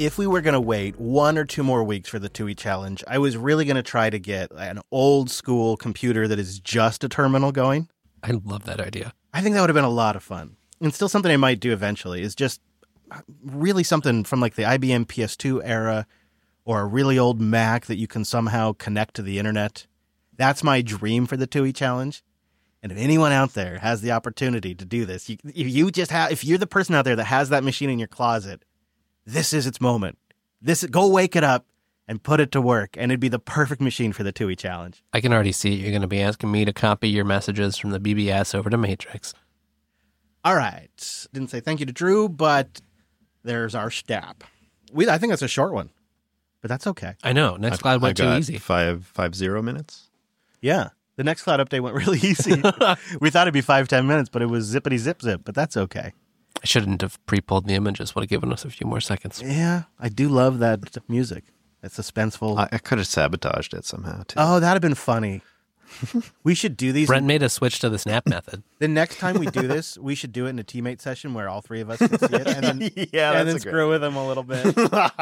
if we were going to wait 1 or 2 more weeks for the TUI challenge, I was really going to try to get an old school computer that is just a terminal going. I love that idea. I think that would have been a lot of fun. And still something I might do eventually is just really something from like the IBM PS2 era or a really old Mac that you can somehow connect to the internet. That's my dream for the TUI challenge. And if anyone out there has the opportunity to do this, if you're the person out there that has that machine in your closet, this is its moment. Go wake it up and put it to work, and it'd be the perfect machine for the TUI challenge. I can already see you're going to be asking me to copy your messages from the BBS over to Matrix. All right. Didn't say thank you to Drew, but there's our stab. I think that's a short one, but that's okay. I know. Nextcloud went too easy. 550 minutes. Yeah. The Nextcloud update went really easy. We thought it'd be 5-10 minutes, but it was zippity zip, but that's okay. I shouldn't have pre-pulled the images. Would have given us a few more seconds. Yeah, I do love that music. That suspenseful. I could have sabotaged it somehow, too. Oh, that'd have been funny. We should do these. Brent made a switch to the snap method. The next time we do this, we should do it in a teammate session where all 3 of us can see it, and then then screw with them a little bit.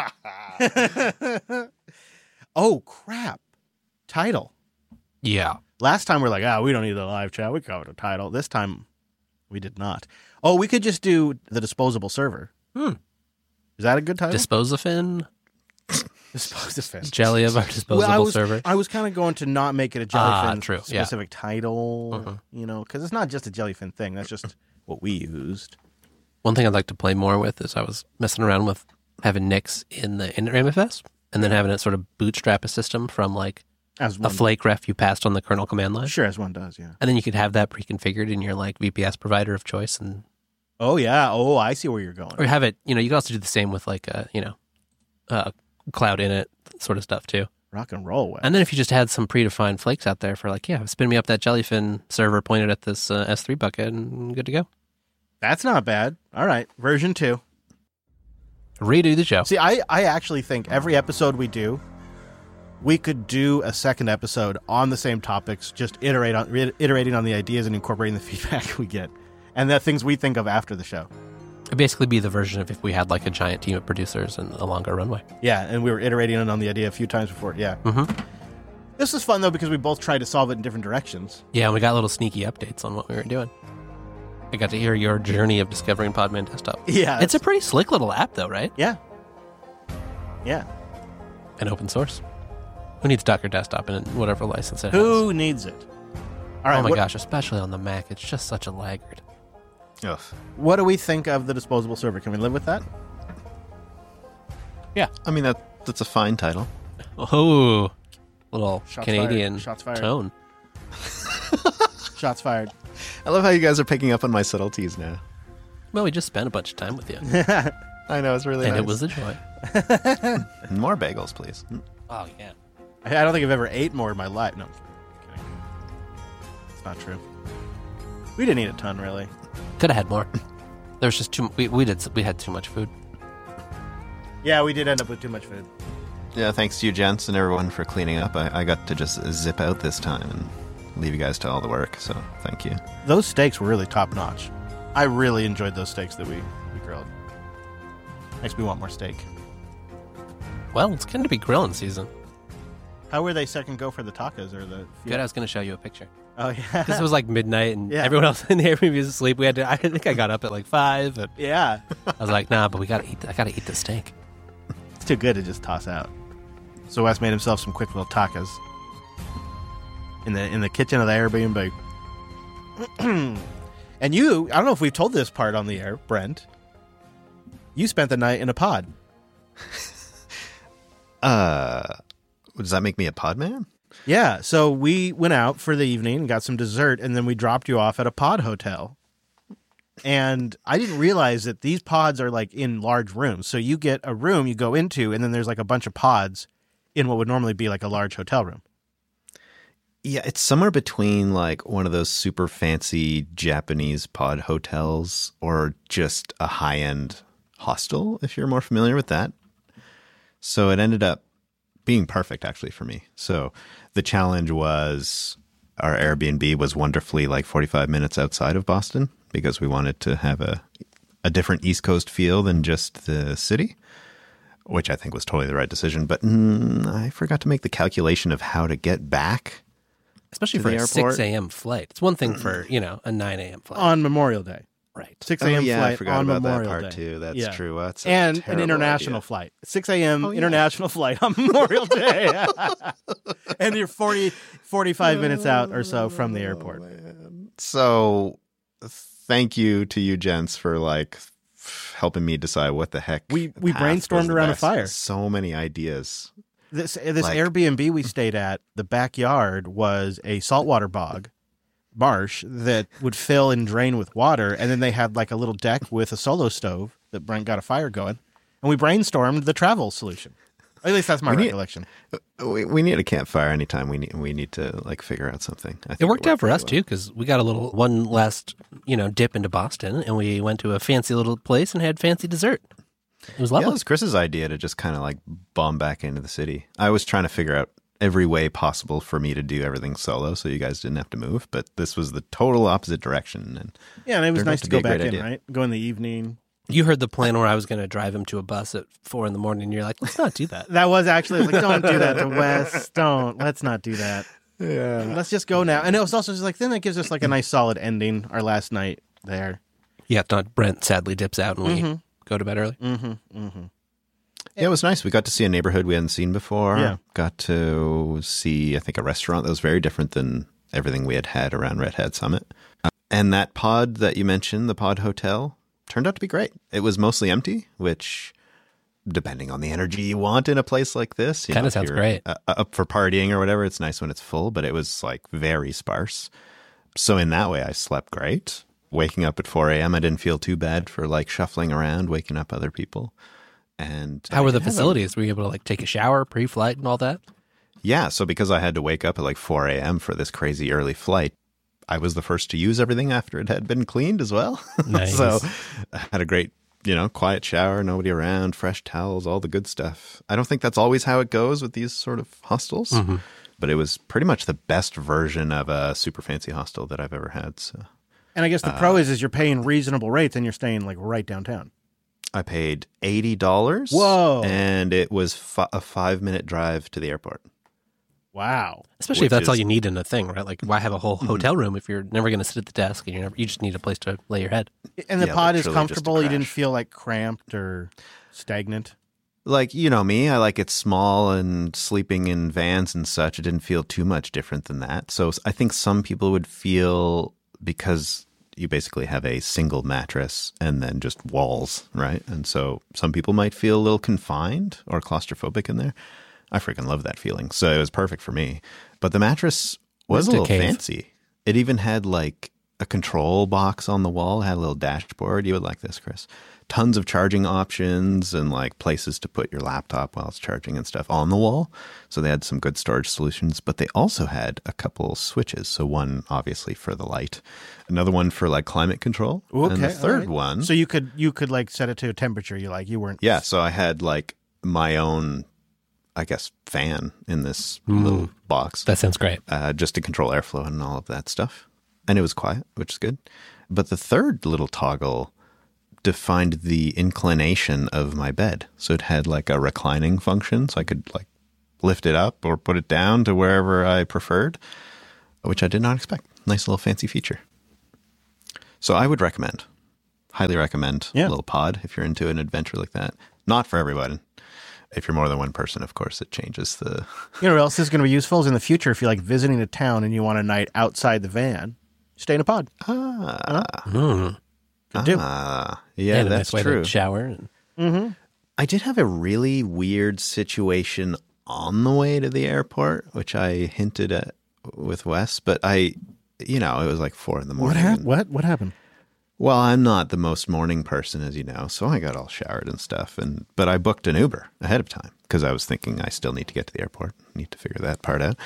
Oh crap! Title. Yeah. Last time we're like, we don't need the live chat. We covered a title. This time, we did not. Oh, we could just do the disposable server. Is that a good title? Disposafin? Disposafin. Jelly of our disposable server. I was kind of going to not make it a Jellyfin specific title, because it's not just a Jellyfin thing. That's just what we used. One thing I'd like to play more with is I was messing around with having Nix in the MFS and then having it sort of bootstrap a system from like a flake ref you passed on the kernel command line. Sure, as one does, yeah. And then you could have that pre-configured in your like VPS provider of choice. And oh, yeah. Oh, I see where you're going. Or have it, you could also do the same with like cloud init sort of stuff too. Rock and roll. Web. And then if you just had some predefined flakes out there for like, spin me up that Jellyfin server pointed at this S3 bucket and good to go. That's not bad. All right. Version 2. Redo the show. See, I actually think every episode we do, we could do a second episode on the same topics, just iterating on the ideas and incorporating the feedback we get and the things we think of after the show. It'd basically be the version of if we had like a giant team of producers and a longer runway. Yeah, and we were iterating on the idea a few times before. Yeah. Mm-hmm. This is fun, though, because we both tried to solve it in different directions. Yeah, and we got little sneaky updates on what we were doing. I got to hear your journey of discovering Podman Desktop. Yeah. It's a pretty slick little app, though, right? Yeah. Yeah. And open source. Who needs Docker Desktop in whatever license it has? Who needs it? All right. Oh, my gosh, especially on the Mac. It's just such a laggard. Ugh. What do we think of the disposable server? Can we live with that? Yeah. I mean, that's a fine title. Oh, little Shots Canadian fired. tone. Shots fired. I love how you guys are picking up on my subtleties now. Well, we just spent a bunch of time with you. I know, it's really nice. And it was a joy. More bagels, please. Oh, yeah. I don't think I've ever ate more in my life. No, I'm kidding. It's not true. We didn't eat a ton, really. Could have had more. There was just too. We had too much food. Yeah, we did end up with too much food. Yeah, thanks to you, gents, and everyone for cleaning up. I got to just zip out this time and leave you guys to all the work. So thank you. Those steaks were really top notch. I really enjoyed those steaks that we grilled. Makes me want more steak. Well, it's going to be grilling season. How were they second go for the tacos or the? Good. I was going to show you a picture. Oh yeah, because it was like midnight and everyone else in the Airbnb was asleep. I think I got up at like 5. And yeah, I was like, nah, but I got to eat the steak. It's too good to just toss out. So Wes made himself some quick little tacos in the kitchen of the Airbnb. And you, I don't know if we've told this part on the air, Brent. You spent the night in a pod. Does that make me a pod man? Yeah, so we went out for the evening and got some dessert, and then we dropped you off at a pod hotel. And I didn't realize that these pods are like in large rooms. So you get a room you go into, and then there's like a bunch of pods in what would normally be like a large hotel room. Yeah, it's somewhere between like one of those super fancy Japanese pod hotels or just a high-end hostel, if you're more familiar with that. So it ended up being perfect, actually, for me. So the challenge was our Airbnb was wonderfully like 45 minutes outside of Boston because we wanted to have a different East Coast feel than just the city. which I think was totally the right decision. But I forgot to make the calculation of how to get back. Especially for a 6 a.m. flight. It's one thing for, a 9 a.m. flight. On Memorial Day. Right. 6 a.m. flight I forgot on about Memorial that part Day. too. That's true. That's and an international flight. 6 a.m. international flight on Memorial Day. And you're 45 minutes out or so from the airport. So thank you to you gents for helping me decide what the heck. We brainstormed around a fire. So many ideas. This Airbnb we stayed at, the backyard was a saltwater marsh that would fill and drain with water, and then they had a little deck with a solo stove that Brent got a fire going, and we brainstormed the travel solution. At least that's my recollection. We need a campfire anytime we need to figure out something. It worked out for us too, because we got one last dip into Boston, and we went to a fancy little place and had fancy dessert. It was lovely. Yeah, it was Chris's idea to just kind of bomb back into the city. I was trying to figure out every way possible for me to do everything solo so you guys didn't have to move, but this was the total opposite direction. And it was nice to go back in, right? Go in the evening. You heard the plan where I was going to drive him to a bus at 4 a.m. and you're like, let's not do that. That was actually, don't do that to Wes. Let's not do that. Yeah. Let's just go now. And it was also just then that gives us a nice solid ending, our last night there. Yeah, Brent sadly dips out and we go to bed early. Yeah, it was nice. We got to see a neighborhood we hadn't seen before. Yeah. Got to see, I think, a restaurant that was very different than everything we had around Red Hat Summit. And that pod that you mentioned, the Pod Hotel, turned out to be great. It was mostly empty, which, depending on the energy you want in a place like this, kind of sounds great. Up for partying or whatever, it's nice when it's full, but it was very sparse. So in that way, I slept great. Waking up at 4 a.m., I didn't feel too bad for shuffling around, waking up other people. And how were the facilities? Were you able to take a shower pre-flight and all that? Yeah, so because I had to wake up at 4 a.m. for this crazy early flight, I was the first to use everything after it had been cleaned as well. Nice. So I had a great, quiet shower, nobody around, fresh towels, all the good stuff. I don't think that's always how it goes with these sort of hostels, but it was pretty much the best version of a super fancy hostel that I've ever had. So. And I guess the pro is you're paying reasonable rates and you're staying right downtown. I paid $80. Whoa. And it was a 5-minute drive to the airport. Wow. Especially if that's all you need in a thing, right? Why have a whole hotel room if you're never going to sit at the desk and you just need a place to lay your head? And the pod is comfortable. You didn't feel cramped or stagnant? Me, I like it small and sleeping in vans and such. It didn't feel too much different than that. So I think some people would feel, because you basically have a single mattress and then just walls, right? And so some people might feel a little confined or claustrophobic in there. I freaking love that feeling. So it was perfect for me. But the mattress was a little fancy. It even had a control box on the wall, had a little dashboard. You would like this, Chris. Tons of charging options and places to put your laptop while it's charging and stuff on the wall. So they had some good storage solutions, but they also had a couple switches. So one obviously for the light, another one for climate control, okay, and the third one. So you could set it to a temperature you weren't. Yeah. So I had my own, I guess, fan in this little box. That sounds great. Just to control airflow and all of that stuff. And it was quiet, which is good. But the third little toggle defined the inclination of my bed. So it had a reclining function. So I could lift it up or put it down to wherever I preferred, which I did not expect. Nice little fancy feature. So I would highly recommend a little pod if you're into an adventure like that. Not for everyone. If you're more than one person, of course, it changes the... You know what else is going to be useful is in the future if you're visiting a town and you want a night outside the van, stay in a pod. Yeah, that's nice true. Way to shower. I did have a really weird situation on the way to the airport, which I hinted at with Wes, but it was 4 a.m. What happened? Well, I'm not the most morning person, as you know, so I got all showered and stuff. But I booked an Uber ahead of time because I was thinking I still need to get to the airport. Need to figure that part out.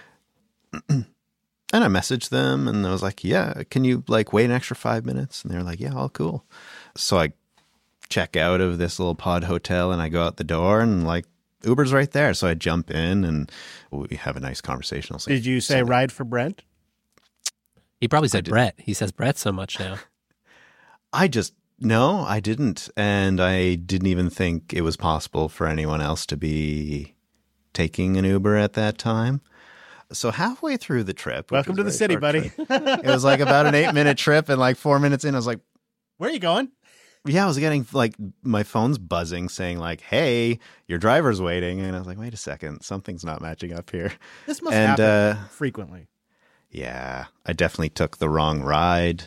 And I messaged them and I was like, yeah, can you wait an extra 5 minutes? And they're like, yeah, all cool. So I check out of this little pod hotel and I go out the door and Uber's right there. So I jump in and we have a nice conversation. Did you say ride for Brent? He probably said Brett. He says Brett so much now. I just No, I didn't. And I didn't even think it was possible for anyone else to be taking an Uber at that time. So halfway through the trip. Welcome to the city, buddy. It was like about an 8-minute trip, and like 4 minutes in, I was like, where are you going? Yeah, I was getting like my phone's buzzing saying like, hey, your driver's waiting. And I was like, wait a second, something's not matching up here. This must happen frequently. Yeah, I definitely took the wrong ride.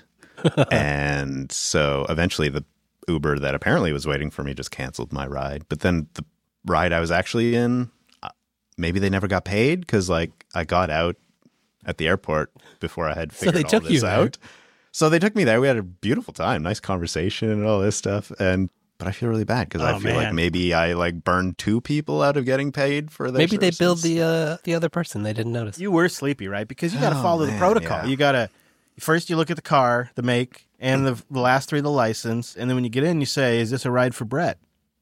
And so eventually the Uber that apparently was waiting for me just canceled my ride. But then the ride I was actually in, maybe they never got paid because like I got out at the airport before I had figured all this out. So they took me there. We had a beautiful time, nice conversation and all this stuff. But I feel really bad because I feel like maybe I like burned 2 people out of getting paid for their services. They billed the other person. They didn't notice. You were sleepy, right? Because you got to follow the protocol. Yeah. You got to first you look at the car, the make, and the last 3 the license, and then when you get in, you say, "Is this a ride for Brett?"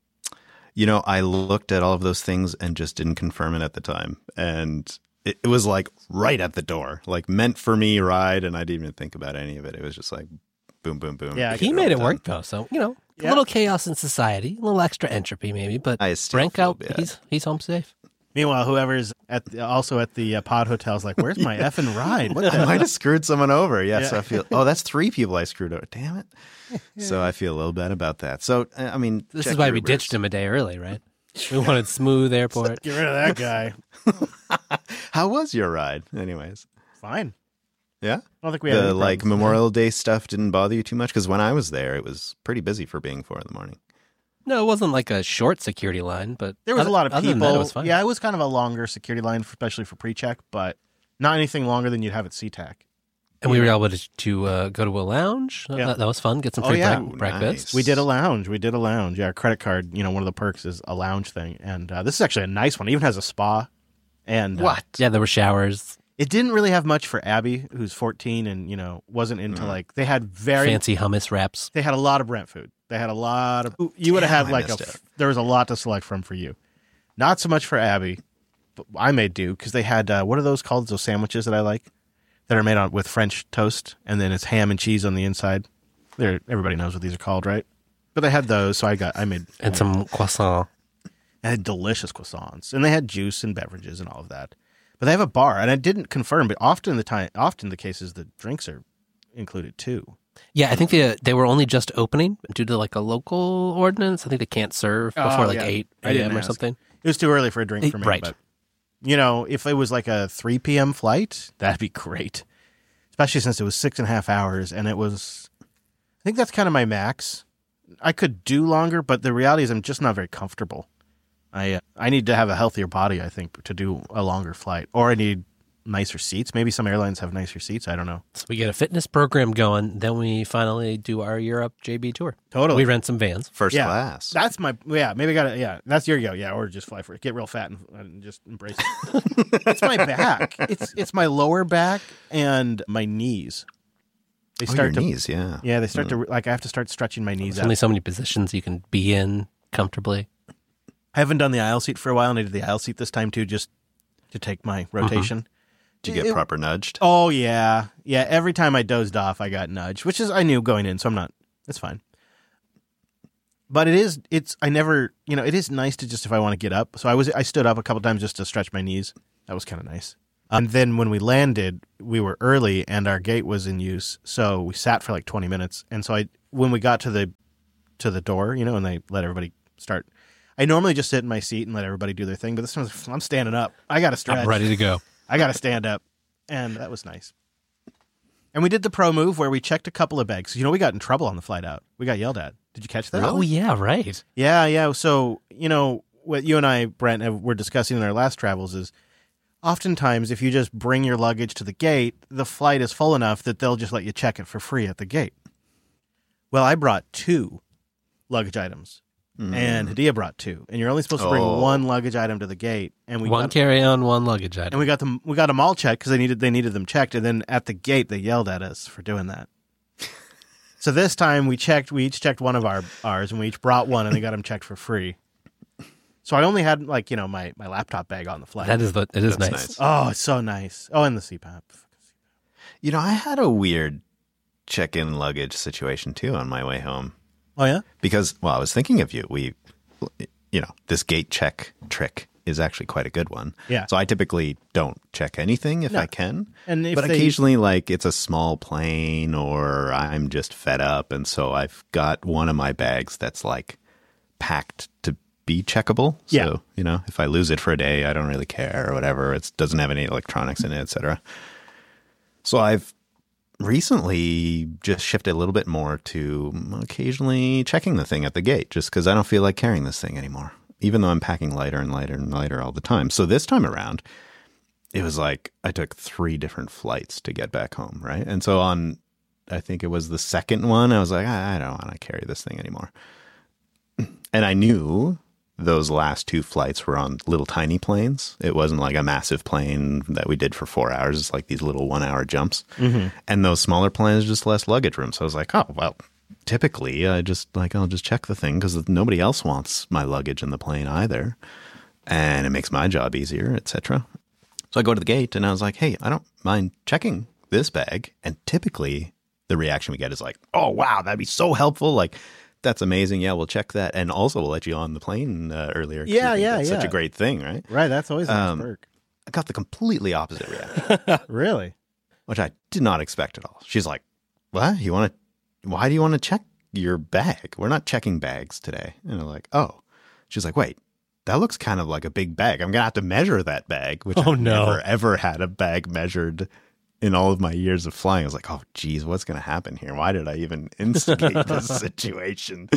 You know, I looked at all of those things and just didn't confirm it at the time, and it was like right at the door, like meant for me ride, and I didn't even think about any of it. It was just like boom, boom, boom. Yeah, he made it work though, so a little chaos in society, a little extra entropy maybe, but Brent out, he's home safe. Meanwhile, whoever's also at the pod hotel is like, "Where's my effing ride?" I might have screwed someone over. So I feel, that's 3 people I screwed over. Damn it. So I feel a little bad about that. So, I mean, this is why we ditched him a day early, right? We wanted smooth airport. Get rid of that guy. How was your ride, anyways? Fine. Yeah? I don't think we had any like problems. Memorial Day stuff didn't bother you too much? Because when I was there, it was pretty busy for being 4 a.m. No, it wasn't like a short security line, but there was a lot of other people. than that, it was fine. Yeah, it was kind of a longer security line, especially for pre-check, but not anything longer than you'd have at SeaTac. And we were able to go to a lounge. That was fun. Get some free breakfast. Nice. We did a lounge. Yeah, our credit card, one of the perks is a lounge thing. And this is actually a nice one. It even has a spa. And what? Yeah, there were showers. It didn't really have much for Abby, who's 14 and, wasn't into like, they had very fancy hummus wraps. They had a lot of Brent food. They had a lot of, you would have had there was a lot to select from for you. Not so much for Abby, but I may do because they had, what are those called? Those sandwiches that I like that are made with French toast and then it's ham and cheese on the inside. Everybody knows what these are called, right? But they had those, so I made. And some croissant. I had delicious croissants. And they had juice and beverages and all of that. But they have a bar, and I didn't confirm, but often the cases, the drinks are included too. Yeah, I think they were only just opening due to like a local ordinance. I think they can't serve before 8 a.m. or something. It was too early for a drink for me. Right. But, if it was like a 3 p.m. flight, that'd be great. Especially since it was 6.5 hours, and it was, I think that's kind of my max. I could do longer, but the reality is I'm just not very comfortable. I need to have a healthier body, I think, to do a longer flight. Or I need nicer seats. Maybe some airlines have nicer seats. I don't know. So we get a fitness program going. Then we finally do our Europe JB tour. Totally. We rent some vans. First class. That's maybe I got to, that's your go. Yeah, or just fly for it. Get real fat and just embrace it. It's my back. It's my lower back and my knees. They start your knees, yeah. Yeah, they start to, I have to start stretching my knees There's out. only so many positions you can be in comfortably. I haven't done the aisle seat for a while, and I did the aisle seat this time, too, just to take my rotation. Did you get proper nudged? Oh, yeah. Yeah, every time I dozed off, I got nudged, which is, I knew going in, so it's fine. But it is nice to just, if I want to get up. So I stood up a couple times just to stretch my knees. That was kind of nice. And then when we landed, we were early, and our gate was in use, so we sat for like 20 minutes. And so when we got to the door, and they let everybody start, I normally just sit in my seat and let everybody do their thing, but this time I'm standing up. I got to stretch. I'm ready to go. I got to stand up, and that was nice. And we did the pro move where we checked a couple of bags. We got in trouble on the flight out. We got yelled at. Did you catch that? Oh, yeah, right. Yeah. So, what you and I, Brent, were discussing in our last travels is oftentimes if you just bring your luggage to the gate, the flight is full enough that they'll just let you check it for free at the gate. Well, I brought 2 luggage items. And Hadia brought 2, and you're only supposed to bring 1 luggage item to the gate. And one carry-on, 1 luggage item. And we got them all checked because they needed them checked. And then at the gate, they yelled at us for doing that. So this time we each checked one of ours, and we each brought 1, and they got them checked for free. So I only had my laptop bag on the flight. It is nice. Oh, it's so nice. Oh, and the CPAP. I had a weird check-in luggage situation too on my way home. Oh, yeah? Because, well, I was thinking of you. This gate check trick is actually quite a good one. Yeah. So I typically don't check anything if I can. But occasionally, like, it's a small plane or I'm just fed up. And so I've got one of my bags that's, like, packed to be checkable. So, if I lose it for a day, I don't really care or whatever. It doesn't have any electronics in it, etc. So I've recently just shifted a little bit more to occasionally checking the thing at the gate just because I don't feel like carrying this thing anymore, even though I'm packing lighter and lighter and lighter all the time. So this time around, it was like I took 3 different flights to get back home, right? And so I think it was the second one, I was like, I don't want to carry this thing anymore. And I knew those last 2 flights were on little tiny planes. It wasn't like a massive plane that we did for 4 hours. It's like these little 1-hour jumps. Mm-hmm. And those smaller planes, just less luggage room. So I was like, oh, well, typically I'll just check the thing because nobody else wants my luggage in the plane either. And it makes my job easier, etc. So I go to the gate and I was like, hey, I don't mind checking this bag. And typically the reaction we get is like, oh, wow, that'd be so helpful. Like, that's amazing. Yeah, we'll check that. And also we'll let you on the plane earlier. Yeah. Such a great thing, right? Right. That's always a nice perk. I got the completely opposite reaction. Really? Which I did not expect at all. She's like, what? Why do you want to check your bag? We're not checking bags today. And I'm like, oh. She's like, wait, that looks kind of like a big bag. I'm going to have to measure that bag, which I've never, ever had a bag measured in all of my years of flying. I was like, oh, geez, what's going to happen here? Why did I even instigate this situation?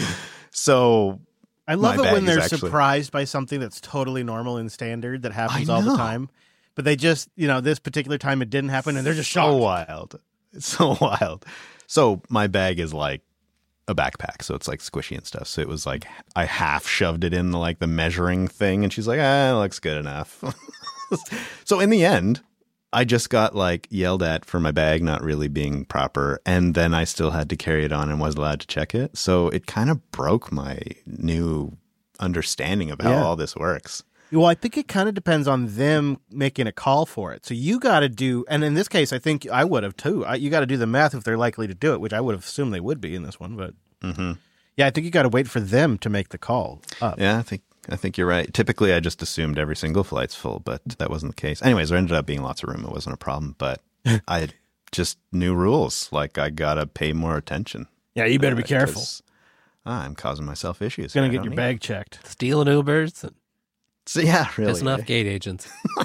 So I love it when they're surprised by something that's totally normal and standard that happens all the time. But they just, this particular time it didn't happen and they're just shocked. So wild. It's so wild. So my bag is like a backpack. So it's like squishy and stuff. So it was like I half shoved it in the measuring thing. And she's like, it looks good enough. So in the end, I just got yelled at for my bag not really being proper, and then I still had to carry it on and was allowed to check it. So it kind of broke my new understanding of how all this works. Well, I think it kind of depends on them making a call for it. So you got to do, and in this case, I think I would have too. You got to do the math if they're likely to do it, which I would have assumed they would be in this one. But yeah, I think you got to wait for them to make the call up. Yeah, I think you're right. Typically, I just assumed every single flight's full, but that wasn't the case. Anyways, there ended up being lots of room. It wasn't a problem, but I just new rules. Like, I got to pay more attention. Yeah, you better be careful. I'm causing myself issues. Going to get your bag checked. Stealing Ubers. So, yeah, really. There's enough gate agents.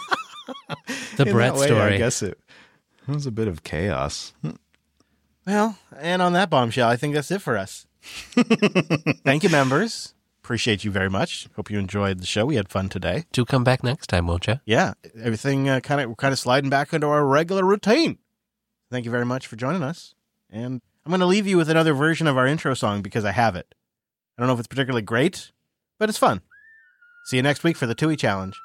The Brett story. I guess it was a bit of chaos. Well, and on that bombshell, I think that's it for us. Thank you, members. Appreciate you very much. Hope you enjoyed the show. We had fun today. Do come back next time, won't you? Yeah, everything we're kind of sliding back into our regular routine. Thank you very much for joining us. And I'm going to leave you with another version of our intro song because I have it. I don't know if it's particularly great, but it's fun. See you next week for the TUI Challenge.